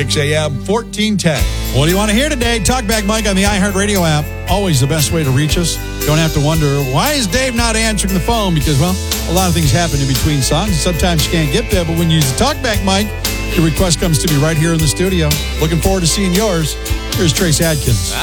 6 a.m., 1410. What do you want to hear today? Talkback Mike on the iHeartRadio app. Always the best way to reach us. Don't have to wonder, why is Dave not answering the phone? Because, well, a lot of things happen in between songs. Sometimes you can't get there, but when you use the Talkback Mike, your request comes to me right here in the studio. Looking forward to seeing yours. Here's Trace Adkins.